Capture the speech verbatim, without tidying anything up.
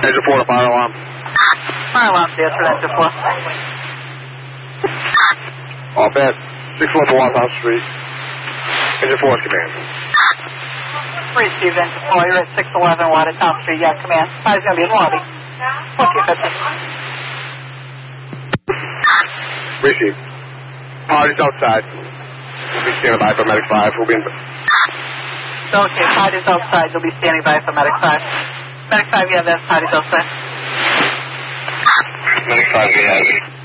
Engine four to fire alarm. Fire alarm, answer engine four. All bad. six eleven Walthall Street. Engine four, command. Receive engine four, you're at six eleven Watertown Street, yeah, command. Five's going to be in lobby. Okay, fifty. Receive. Party's outside. We'll be standing by for Medic five. We'll be in... Okay, party's outside. You'll be standing by for Medic five. Medic five, yeah, that's party's outside. Medic five, yeah.